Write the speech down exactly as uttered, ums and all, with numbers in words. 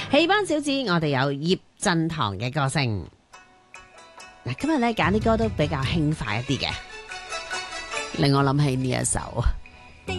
戲班小子，我哋有葉振棠嘅歌聲。嗱，今日咧揀啲歌都比較輕快一啲嘅，令我諗起呢一首。